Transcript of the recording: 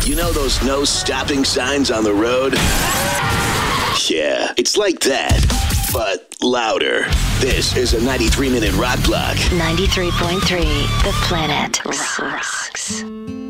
You know those no stopping signs on the road? Yeah, it's like that, but louder. This is a 93-minute rock block. 93.3, The Planet rocks.